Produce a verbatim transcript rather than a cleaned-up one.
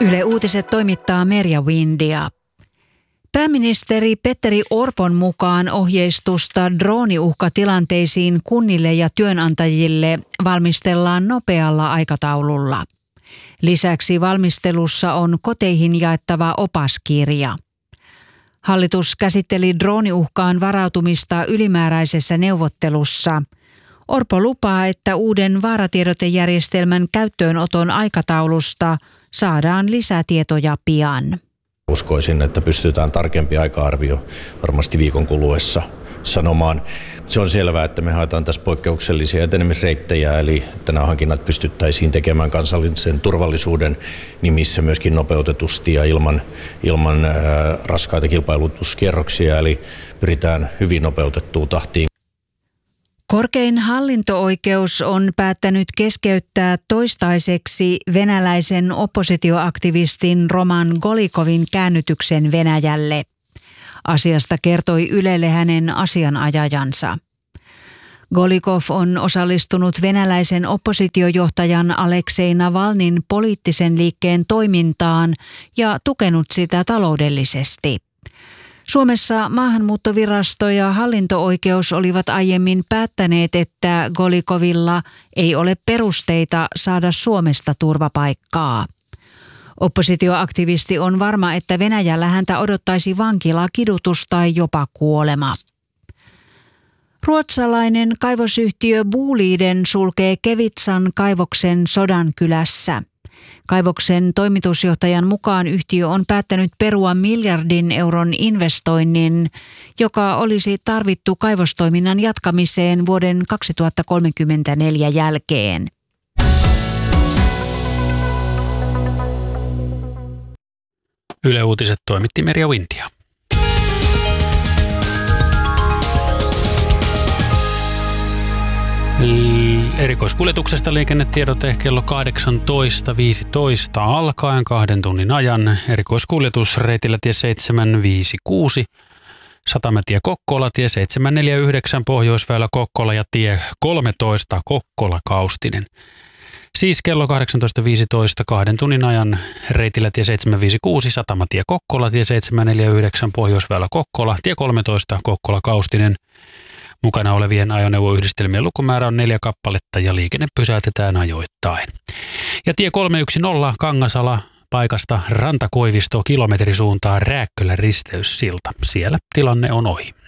Yle Uutiset toimittaa Merja Windia. Pääministeri Petteri Orpon mukaan ohjeistusta drooniuhkatilanteisiin kunnille ja työnantajille valmistellaan nopealla aikataululla. Lisäksi valmistelussa on koteihin jaettava opaskirja. Hallitus käsitteli drooniuhkaan varautumista ylimääräisessä neuvottelussa. Orpo lupaa, että uuden vaaratiedotejärjestelmän käyttöönoton aikataulusta saadaan lisätietoja pian. Uskoisin, että pystytään tarkempi aika-arvio varmasti viikon kuluessa sanomaan. Se on selvää, että me haetaan tässä poikkeuksellisia etenemisreittejä, eli että nämä hankinnat pystyttäisiin tekemään kansallisen turvallisuuden nimissä myöskin nopeutetusti ja ilman, ilman ää, raskaita kilpailutuskierroksia, eli pyritään hyvin nopeutettuun tahtiin. Korkein hallinto-oikeus on päättänyt keskeyttää toistaiseksi venäläisen oppositioaktivistin Roman Golikovin käännytyksen Venäjälle. Asiasta kertoi Ylelle hänen asianajajansa. Golikov on osallistunut venäläisen oppositiojohtajan Aleksei Navalnin poliittisen liikkeen toimintaan ja tukenut sitä taloudellisesti. Suomessa maahanmuuttovirasto ja hallinto-oikeus olivat aiemmin päättäneet, että Golikovilla ei ole perusteita saada Suomesta turvapaikkaa. Oppositioaktivisti on varma, että Venäjällä häntä odottaisi vankila, kidutus tai jopa kuolema. Ruotsalainen kaivosyhtiö Boliden sulkee Kevitsan kaivoksen Sodankylässä. Kaivoksen toimitusjohtajan mukaan yhtiö on päättänyt perua miljardin euron investoinnin, joka olisi tarvittu kaivostoiminnan jatkamiseen vuoden kaksituhattakolmekymmentäneljä jälkeen. Yle Uutiset toimitti Merja Windia. Erikoiskuljetuksesta liikennetiedote kello kahdeksantoista viisitoista alkaen kahden tunnin ajan. Erikoiskuljetus reitillä tie seitsemän viisi kuusi, Satamatie Kokkola, tie seitsemän neljä yhdeksän Pohjoisväylä Kokkola ja tie kolmetoista Kokkola Kaustinen. Siis kello kahdeksantoista viisitoista kahden tunnin ajan reitillä tie seitsemän viisi kuusi, Satamatie Kokkola, tie seitsemän neljä yhdeksän Pohjoisväylä Kokkola, tie kolmetoista Kokkola Kaustinen. Mukana olevien ajoneuvoyhdistelmien lukumäärä on neljä kappaletta ja liikenne pysäytetään ajoittain. Ja tie kolmesataayksitoista Kangasala paikasta Rantakoivisto kilometrisuuntaan Rääkkölän risteyssilta. Siellä tilanne on ohi.